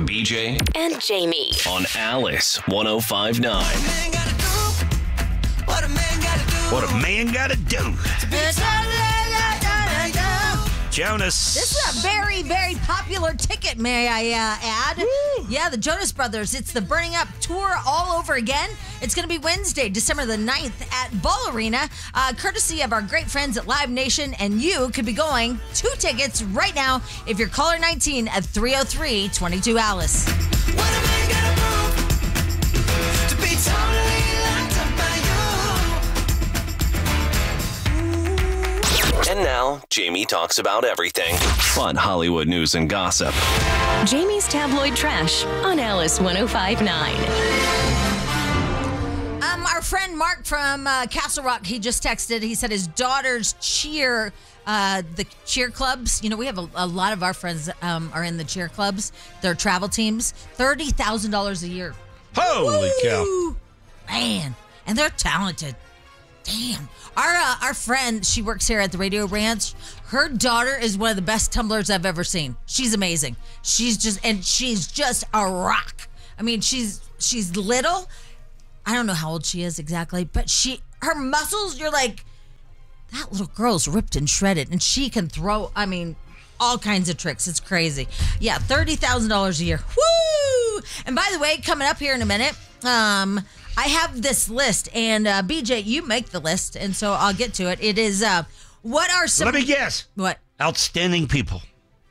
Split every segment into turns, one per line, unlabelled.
BJ
and Jamie
on Alice 105.9.
What a man gotta do. Jonas.
This is a very, very popular ticket, may I add.
Woo.
Yeah, the Jonas Brothers. It's the Burning Up Tour all over again. It's going to be Wednesday, December the 9th at Ball Arena, courtesy of our great friends at Live Nation. And you could be going 2 tickets right now if you're caller 19 at 303-22-ALICE.
What a man gotta prove to be totally locked up by you.
And now, Jamie talks about everything. Fun Hollywood news and gossip.
Jamie's Tabloid Trash on Alice 105.9.
Our friend Mark from Castle Rock, he just texted. He said his daughter's cheer, the cheer clubs. You know, we have a lot of our friends are in the cheer clubs. Their travel teams, $30,000 a year.
Holy cow.
Woo! Man, and they're talented. Damn. Our friend, she works here at the Radio Ranch. Her daughter is one of the best tumblers I've ever seen. She's amazing. She's just a rock. I mean, she's little. I don't know how old she is exactly, but her muscles, you're like, that little girl's ripped and shredded, and she can throw, I mean, all kinds of tricks. It's crazy. Yeah, $30,000 a year. Woo! And by the way, coming up here in a minute, I have this list, and BJ, you make the list, and so I'll get to it. It is, what are some...
Let me guess.
What?
Outstanding people.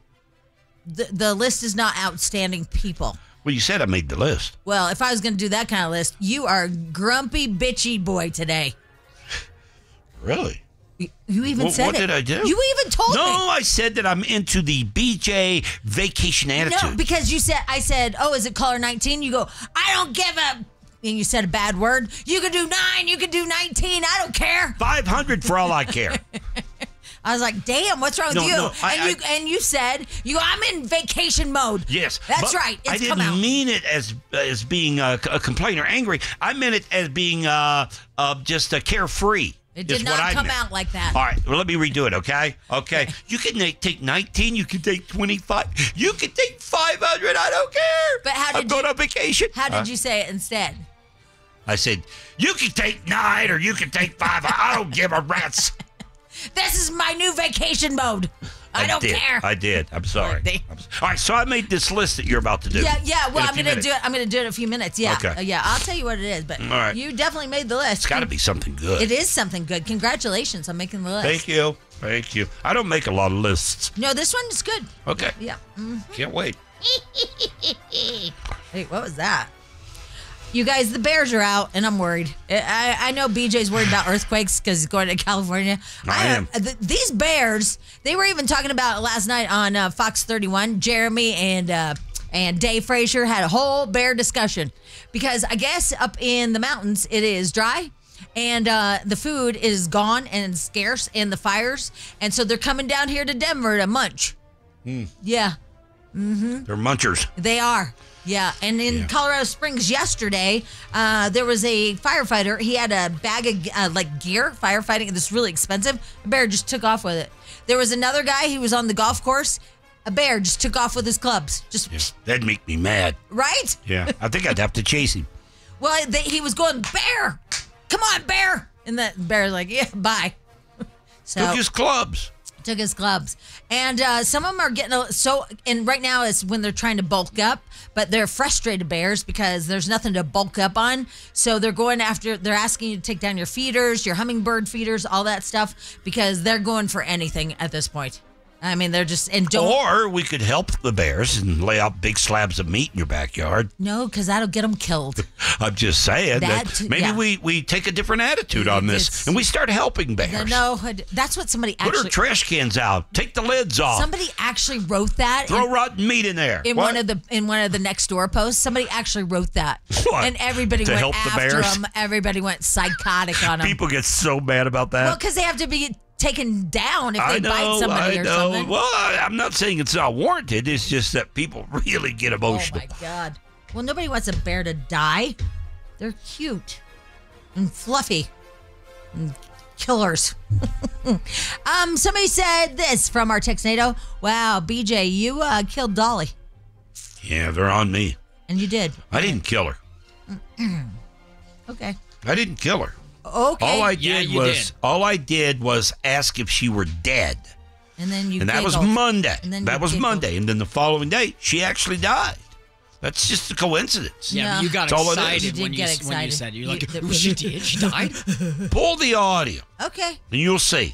The list is not outstanding people.
Well, you said I made the list.
Well, if I was going to do that kind of list, you are a grumpy, bitchy boy today.
Really?
You even said it.
What did I do?
You even told me.
No, I said that I'm into the BJ vacation attitude.
No, because I said, oh, is it caller 19? You go, I don't give a... And you said a bad word. You can do 9, you can do 19, I don't care.
500 for all I care.
I was like, damn, what's wrong with you?
No,
and you said, I'm in vacation mode.
Yes.
That's right. It's
I didn't mean it as being a complaint or angry. I meant it as being just a carefree.
It did not come out like that.
All right, well, let me redo it, okay? Okay. You can take 19, you can take 25, you can take 500, I don't care.
But I'm
going on vacation.
How did you say it instead?
I said, you can take 9 or you can take 5. I don't give a rat's.
This is my new vacation mode. I don't care.
I did. I'm sorry. All right, so I made this list that you're about to do.
Yeah. Well, I'm going to do it. I'm going to do it in a few minutes. Yeah.
Okay.
Yeah. I'll tell you what it is. But
all right.
You definitely made the list.
It's got to be something good.
It is something good. Congratulations on making the list.
Thank you. I don't make a lot of lists.
No, this one is good.
Okay.
Yeah. Mm-hmm.
Can't wait.
Hey, what was that? You guys, the Bears are out, and I'm worried. I know BJ's worried about earthquakes because he's going to California.
I am.
These Bears, they were even talking about it last night on Fox 31. Jeremy and Dave Frazier had a whole bear discussion because I guess up in the mountains it is dry. And the food is gone and scarce in the fires. And so they're coming down here to Denver to munch. Yeah. Mm-hmm.
They're munchers.
They are. Yeah, and in Colorado Springs yesterday, there was a firefighter. He had a bag of gear, firefighting. It's really expensive. A bear just took off with it. There was another guy. He was on the golf course. A bear just took off with his clubs.
That'd make me mad.
Right?
Yeah, I think I'd have to chase him.
Well, he was going, bear, come on, bear. And the bear's like, yeah, bye.
Took his clubs.
And some of them are getting and right now is when they're trying to bulk up, but they're frustrated bears because there's nothing to bulk up on. So they're asking you to take down your feeders, your hummingbird feeders, all that stuff, because they're going for anything at this point. I mean, they're just,
or we could help the bears and lay out big slabs of meat in your backyard.
No, because that'll get them killed.
I'm just saying that maybe we take a different attitude on this and we start helping bears.
No, that's what somebody actually...
Put our trash cans out. Take the lids off.
Somebody actually wrote that.
Throw rotten meat in there.
In one of the next door posts, somebody actually wrote that.
What?
And everybody
to
went
help
after
the bears?
them. Everybody went psychotic on them.
People get so mad about that.
Well, because they have to be taken down if they bite somebody or something.
Well, I'm not saying it's not warranted. It's just that people really get emotional.
Oh, my God. Well, nobody wants a bear to die. They're cute and fluffy and killers. Somebody said this from our Texnado. Wow, BJ, you killed Dolly.
Yeah, they're on me.
And you did.
I didn't kill her.
Okay.
I didn't kill her.
Okay.
All I did was ask if she were dead.
And then you
And that was
giggled.
Monday.
And then
That
you
was
giggled.
Monday. And then the following day, she actually died. That's just a coincidence.
Yeah,
No.
but you got
That's all it is.
excited
You did
when
get
when you
excited.
said it. You're like,
You-
oh, she did? She died?
Pull the audio,
Okay.
and you'll see.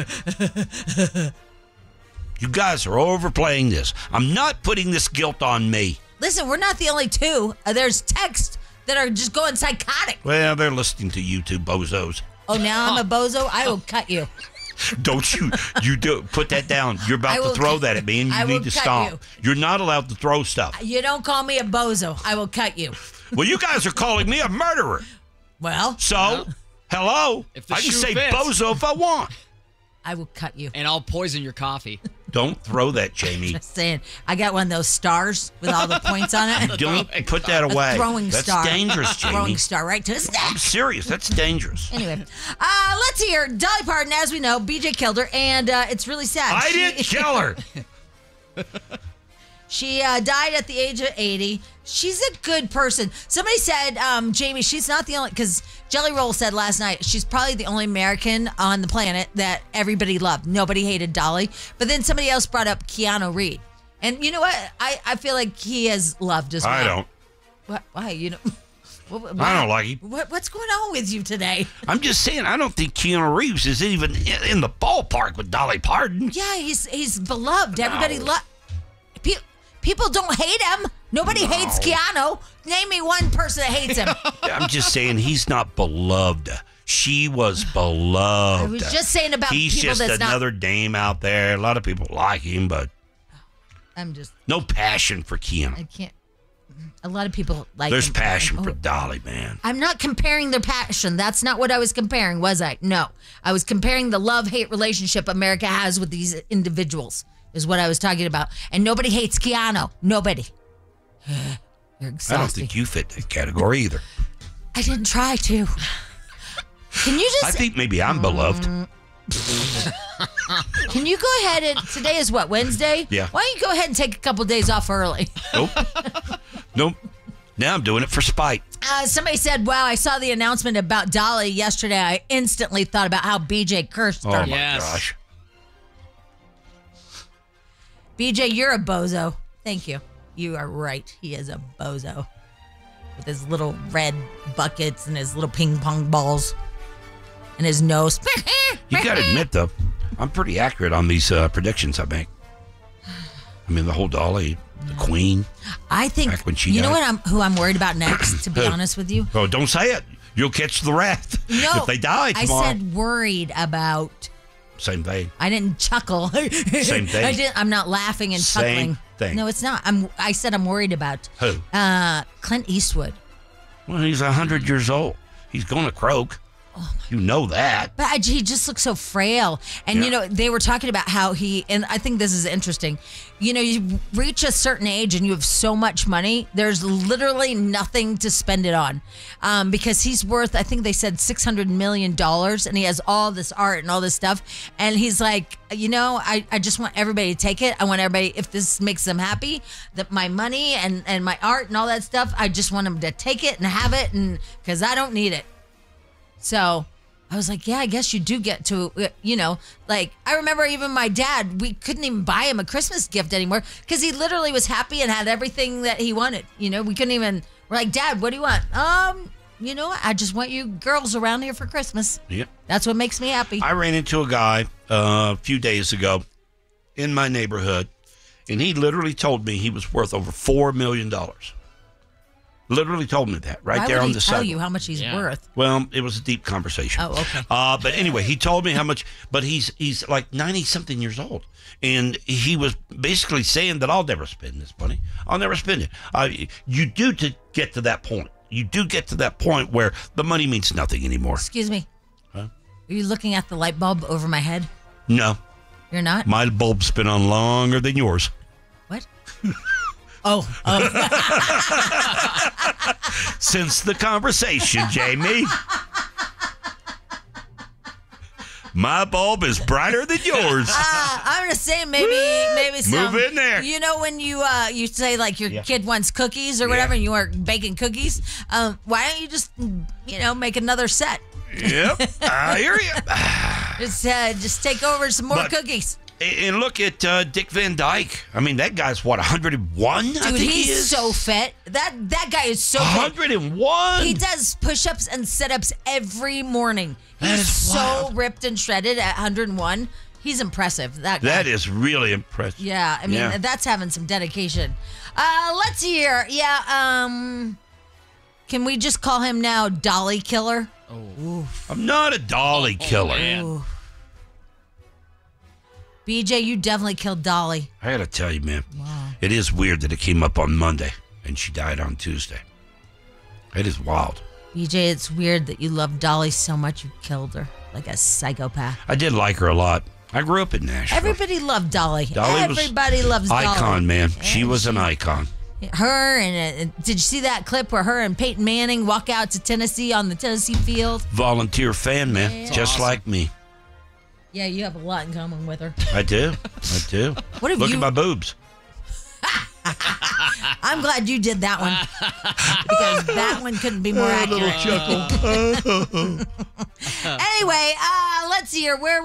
You guys are overplaying this. I'm not putting this guilt on me.
Listen, we're not the only two. There's texts that are just going psychotic.
Well, they're listening to you two bozos.
Oh, now I'm a bozo? I will cut you.
Don't you do put that down. You're
I
about
will
to throw
cut-
that at me, and
I
you
will
need to
cut
stop.
you.
You're not allowed to throw stuff.
You don't call me a bozo. I will cut you.
Well, you guys are calling me a murderer.
Well,
So, hello?
If the
I can
shoe
say
fits.
bozo if I want.
I will cut you.
And I'll poison your coffee.
Don't throw that, Jamie.
Just saying. I got one of those stars with all the points on it.
Don't put that away.
A throwing
That's
star.
dangerous, Jamie.
Throwing star right to his
I'm
neck.
serious. That's dangerous.
Anyway, let's hear Dolly Parton. As we know, BJ killed her, and it's really sad.
I didn't kill her.
She died at the age of 80. She's a good person. Somebody said, Jamie, she's not the only, because Jelly Roll said last night, she's probably the only American on the planet that everybody loved. Nobody hated Dolly. But then somebody else brought up Keanu Reed. And you know what? I feel like he is loved as well.
I don't.
What? Why? You know?
I don't like him.
What's going on with you today?
I'm just saying, I don't think Keanu Reeves is even in the ballpark with Dolly Parton.
Yeah, he's beloved. Everybody loves. People don't hate him. Nobody hates Keanu. Name me one person that hates him.
I'm just saying he's not beloved. She was beloved.
I was just saying about
He's
people
just
that's
another dame out there. A lot of people like him, but
I'm just.
no passion for Keanu.
I can't. A lot of people like.
There's
him.
passion
Oh,
for Dolly, man.
I'm not comparing their passion. That's not what I was comparing, was I? No, I was comparing the love-hate relationship America has with these individuals. Is what I was talking about. And nobody hates Keanu. Nobody. You're exhausting.
I don't think you fit that category either.
I didn't try to. Can you just?
I think maybe I'm beloved.
Can you go ahead and today is what, Wednesday?
Yeah.
Why don't you go ahead and take a couple days off early?
Nope. Nope. Now I'm doing it for spite.
Somebody said, "Wow, I saw the announcement about Dolly yesterday. I instantly thought about how BJ cursed
Oh
her."
my
Yes.
gosh.
BJ, you're a bozo. Thank you. You are right. He is a bozo with his little red buckets and his little ping pong balls and his nose.
You got to admit though, I'm pretty accurate on these predictions I make. I mean, the whole Dolly, the Queen.
I think
Back when she
you know
died.
who I'm worried about next. To be
Who?
honest with you,
Oh, don't say it. You'll catch the wrath
no,
if they die tomorrow.
I said worried about.
Same thing.
I didn't chuckle.
Same thing.
I'm not laughing and
Same
chuckling.
thing.
No, it's not. I said I'm worried about
Who?
Clint Eastwood.
Well, he's 100 years old. He's going to croak. You know that.
But he just looks so frail. And,
Yeah.
you know, they were talking about how and I think this is interesting. You know, you reach a certain age and you have so much money, there's literally nothing to spend it on. Because he's worth, I think they said $600 million, and he has all this art and all this stuff. And he's like, you know, I just want everybody to take it. I want everybody, if this makes them happy, that my money and my art and all that stuff, I just want them to take it and have it, and because I don't need it. So I was like, yeah, I guess you do get to, you know, like I remember even my dad, we couldn't even buy him a Christmas gift anymore because he literally was happy and had everything that he wanted. You know, we couldn't even, we're like, Dad, what do you want? You know, I just want you girls around here for Christmas.
Yep.
That's what makes me happy.
I ran into a guy a few days ago in my neighborhood, and he literally told me he was worth over $4 million. Literally told me that right
Why
there
would
on
he
the
tell
sidewalk.
you how much he's
Yeah.
worth?
Well, it was a deep conversation.
Oh, okay.
But anyway, he told me how much, but he's like 90-something years old. And he was basically saying that I'll never spend this money. I'll never spend it. You do to get to that point. You do get to that point where the money means nothing anymore.
Excuse me.
Huh?
Are you looking at the light bulb over my head?
No,
You're not?
my bulb's been on longer than yours.
What? Oh,
Since the conversation, Jamie. My bulb is brighter than yours.
I'm gonna say maybe some.
Move in there.
You know when you say like your kid wants cookies or whatever, and you are baking cookies. Why don't you just make another set?
Yep, I hear you.
Just take over some more cookies.
And look at Dick Van Dyke. I mean, that guy's what, 101?
Dude,
I think
he's
he is.
so fit. That guy is so fit.
101.
He does push-ups and sit-ups every morning.
That
He's
is
so
wild.
ripped and shredded at 101. He's impressive. That guy.
That is really impressive.
Yeah, I mean, that's having some dedication. Let's hear. Yeah, can we just call him now Dolly Killer?
I'm not a dolly killer.
Ooh. BJ, you definitely killed Dolly.
I gotta tell you, man.
Wow.
It is weird that it came up on Monday and she died on Tuesday. It is wild.
BJ, it's weird that you love Dolly so much you killed her like a psychopath.
I did like her a lot. I grew up in Nashville.
Everybody loved Dolly.
Dolly was
Everybody loves Dolly.
icon, man. She was an icon.
Her and did you see that clip where her and Peyton Manning walk out to Tennessee on the Tennessee field?
Volunteer fan, man.
Yeah.
Just
Awesome.
like me.
Yeah, you have a lot in common with her.
I do. I do.
What have
Look
you-
at my boobs.
I'm glad you did that one because that one couldn't be more accurate.
chuckle.
Anyway, let's see here. Where